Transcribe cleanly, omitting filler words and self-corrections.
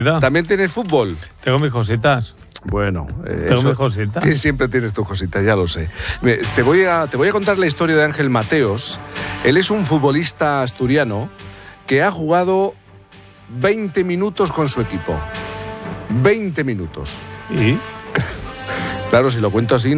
¿También tienes fútbol? Tengo mis cositas. Bueno, tengo mis cositas. Siempre tienes tus cositas, ya lo sé. Te voy a contar la historia de Ángel Mateos. Él es un futbolista asturiano que ha jugado 20 minutos con su equipo. 20 minutos. ¿Y? Claro, si lo cuento así...